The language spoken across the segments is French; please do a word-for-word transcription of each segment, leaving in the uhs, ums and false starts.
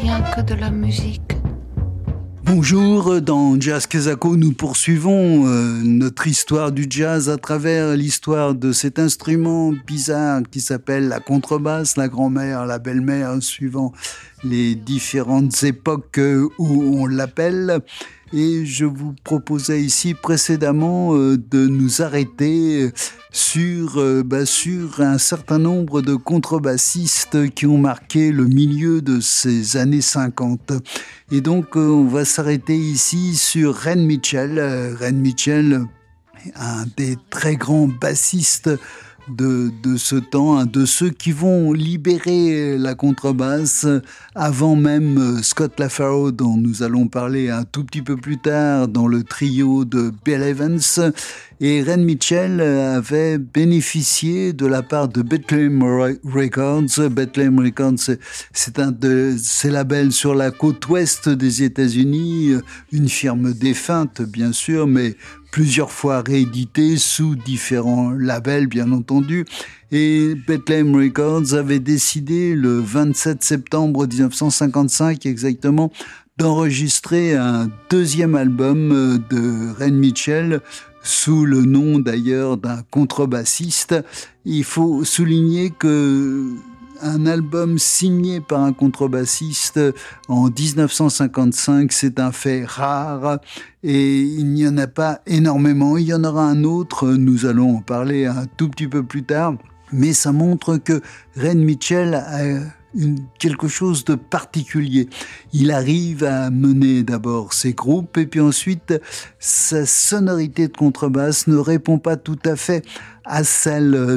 rien que de la musique. Bonjour, dans Jazz Kezako, nous poursuivons euh, notre histoire du jazz à travers l'histoire de cet instrument bizarre qui s'appelle la contrebasse, la grand-mère, la belle-mère, suivant les différentes époques où on l'appelle. Et je vous proposais ici précédemment euh, de nous arrêter sur, euh, bah, sur un certain nombre de contrebassistes qui ont marqué le milieu de ces années cinquante. Et donc, euh, on va s'arrêter ici sur Ren Mitchell. Euh, Ren Mitchell, un des très grands bassistes de, de ce temps, un de ceux qui vont libérer la contrebasse avant même Scott LaFaro, dont nous allons parler un tout petit peu plus tard dans le trio de Bill Evans. Et Ren Mitchell avait bénéficié de la part de Bethlehem Records. Bethlehem Records, c'est un de ces labels sur la côte ouest des États-Unis, une firme défunte bien sûr, mais plusieurs fois réédité sous différents labels, bien entendu. Et Bethlehem Records avait décidé le vingt-sept septembre dix-neuf cent cinquante-cinq exactement d'enregistrer un deuxième album de Ren Mitchell sous le nom d'ailleurs d'un contrebassiste. Il faut souligner que un album signé par un contrebassiste en dix-neuf cent cinquante-cinq, c'est un fait rare et il n'y en a pas énormément. Il y en aura un autre, nous allons en parler un tout petit peu plus tard, mais ça montre que Ren Mitchell a une, quelque chose de particulier. Il arrive à mener d'abord ses groupes et puis ensuite sa sonorité de contrebasse ne répond pas tout à fait à celle euh,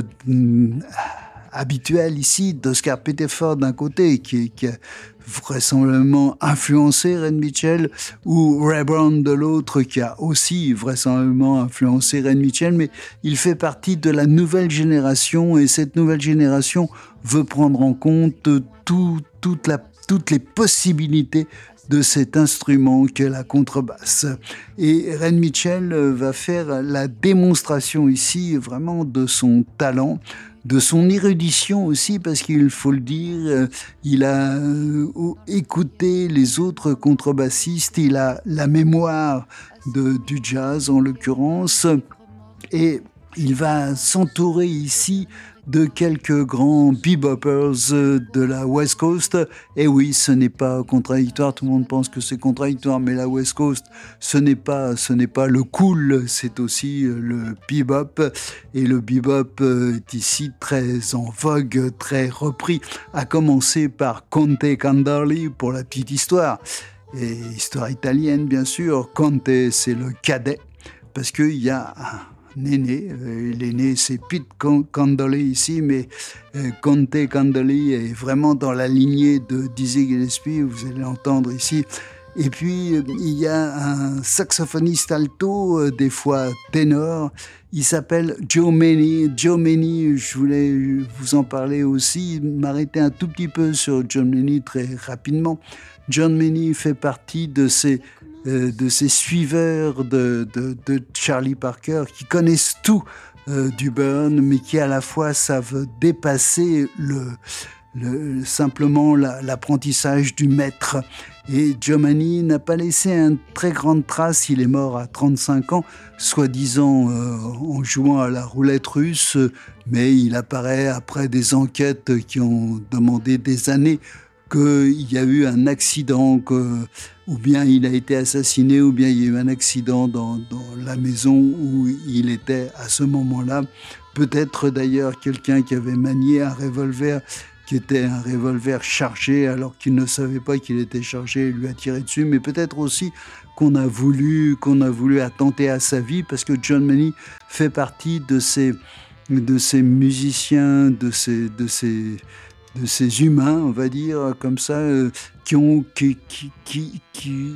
habituel ici d'Oscar Pettiford d'un côté, qui, qui a vraisemblablement influencé Ren Mitchell, ou Ray Brown de l'autre, qui a aussi vraisemblablement influencé Ren Mitchell, mais il fait partie de la nouvelle génération, et cette nouvelle génération veut prendre en compte tout, toute la, toutes les possibilités de cet instrument qu'est la contrebasse. Et Ren Mitchell va faire la démonstration ici vraiment de son talent, de son érudition aussi, parce qu'il faut le dire, il a écouté les autres contrebassistes, il a la mémoire de, du jazz en l'occurrence, et il va s'entourer ici de quelques grands beboppers de la West Coast. Et oui, ce n'est pas contradictoire, tout le monde pense que c'est contradictoire, mais la West Coast, ce n'est pas, ce n'est pas le cool, c'est aussi le bebop. Et le bebop est ici très en vogue, très repris, à commencer par Conte Candali, pour la petite histoire. Et histoire italienne, bien sûr. Conte, c'est le cadet, parce qu'il y a un L'aîné, euh, l'aîné c'est Pete Candoli ici, mais euh, Conte Candoli est vraiment dans la lignée de Dizzy Gillespie, vous allez l'entendre ici. Et puis, euh, il y a un saxophoniste alto, euh, des fois ténor, il s'appelle Joe Maney. Joe Maney, je voulais vous en parler aussi, m'arrêter un tout petit peu sur John Maney très rapidement. John Maney fait partie de ces Euh, de ces suiveurs de, de, de Charlie Parker qui connaissent tout euh, du Burn, mais qui à la fois savent dépasser le, le, simplement la, l'apprentissage du maître. Et Jomani n'a pas laissé une très grande trace, il est mort à trente-cinq ans, soi-disant euh, en jouant à la roulette russe, mais il apparaît après des enquêtes qui ont demandé des années qu'il y a eu un accident, que, ou bien il a été assassiné, ou bien il y a eu un accident dans, dans la maison où il était à ce moment-là. Peut-être d'ailleurs quelqu'un qui avait manié un revolver, qui était un revolver chargé alors qu'il ne savait pas qu'il était chargé et lui a tiré dessus, mais peut-être aussi qu'on a voulu, qu'on a voulu attenter à sa vie, parce que John Maney fait partie de ces, de ces musiciens, de ces... De ces de ces humains, on va dire, comme ça, euh, qui ont, qui, qui, qui, qui,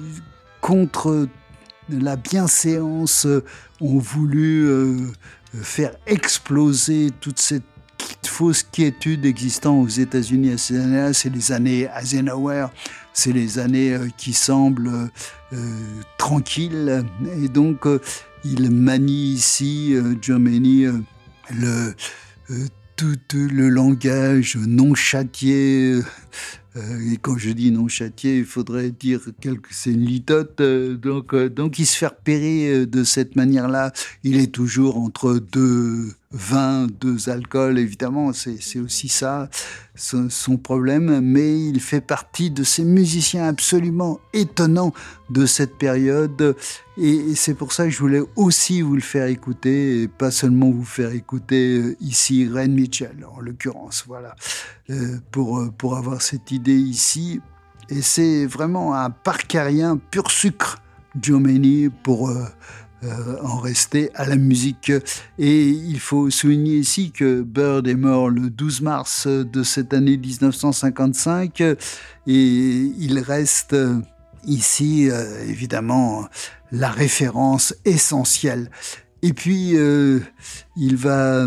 contre la bienséance, euh, ont voulu euh, faire exploser toute cette fausse quiétude existant aux États-Unis à ces années-là. C'est les années Eisenhower, c'est les années euh, qui semblent euh, tranquilles. Et donc, euh, il manie ici, euh, Joe Maney, euh, le... Euh, tout le langage non châtié et quand je dis non châtié, il faudrait dire que c'est une litote. Donc, donc il se fait repérer de cette manière-là. Il est toujours entre deux vins, deux alcools, évidemment, c'est, c'est aussi ça, son, son problème. Mais il fait partie de ces musiciens absolument étonnants de cette période. Et, et c'est pour ça que je voulais aussi vous le faire écouter, et pas seulement vous faire écouter ici Ren Mitchell, en l'occurrence, voilà, euh, pour, pour avoir cette idée ici. Et c'est vraiment un parcarien pur sucre, Joe Maney, pour euh, euh, en rester à la musique. Et il faut souligner ici que Bird est mort le douze mars de cette année dix-neuf cent cinquante-cinq, et il reste ici, euh, évidemment, la référence essentielle. Et puis, euh, il va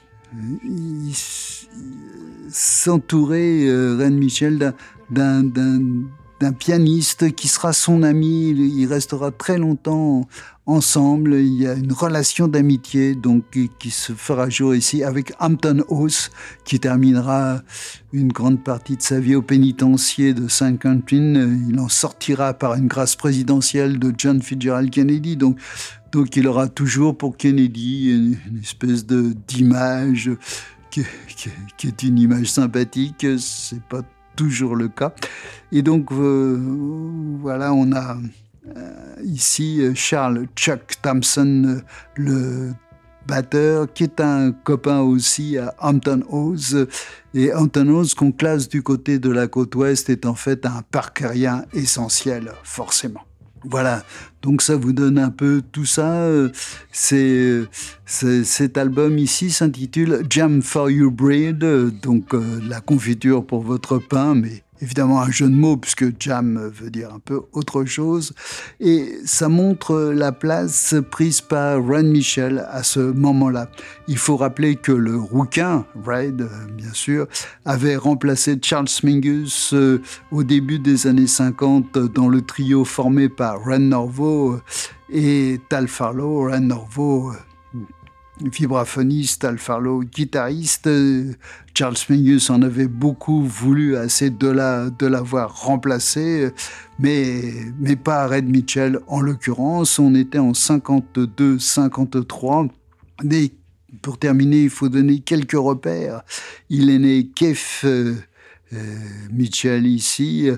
il, s'entourer, euh, Ren Mitchell, d'un, d'un, d'un, d'un pianiste qui sera son ami. Il restera très longtemps ensemble. Il y a une relation d'amitié donc qui, qui se fera jour ici avec Hampton House, qui terminera une grande partie de sa vie au pénitencier de Saint-Quentin. Il en sortira par une grâce présidentielle de John Fitzgerald Kennedy. Donc, donc il aura toujours pour Kennedy une, une espèce de, d'image qui, qui, qui est une image sympathique. C'est pas toujours le cas. Et donc, euh, voilà, on a euh, ici Charles Chuck Thompson, le batteur, qui est un copain aussi à Hampton House. Et Hampton House, qu'on classe du côté de la côte ouest, est en fait un parcarien essentiel, forcément. Voilà, donc ça vous donne un peu tout ça. C'est, c'est, cet album ici s'intitule Jam for Your Bread, donc euh, la confiture pour votre pain, mais évidemment un jeu de mots puisque jam veut dire un peu autre chose. Et ça montre la place prise par Ren Mitchell à ce moment-là. Il faut rappeler que le rouquin, Red, bien sûr, avait remplacé Charles Mingus euh, au début des années cinquante dans le trio formé par Ren Norvo et Tal Farlow. Ren Norvo, vibraphoniste, Tal Farlow, guitariste. Charles Mingus en avait beaucoup voulu à ces deux-là de l'avoir remplacé, mais, mais pas Ren Mitchell en l'occurrence. On était en cinquante-deux cinquante-trois. Mais pour terminer, il faut donner quelques repères. Il est né Keith euh, euh, Mitchell ici,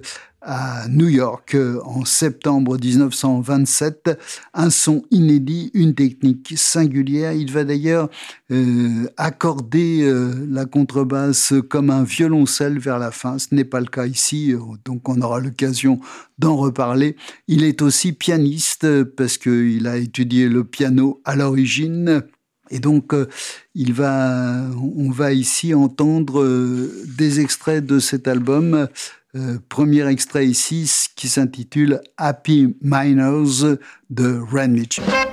à New York en septembre dix-neuf cent vingt-sept. Un son inédit, une technique singulière. Il va d'ailleurs euh, accorder euh, la contrebasse comme un violoncelle vers la fin. Ce n'est pas le cas ici, donc on aura l'occasion d'en reparler. Il est aussi pianiste parce qu'il a étudié le piano à l'origine. Et donc, euh, il va, on va ici entendre euh, des extraits de cet album. Euh, premier extrait ici qui s'intitule Happy Miners de Ren Mitchell.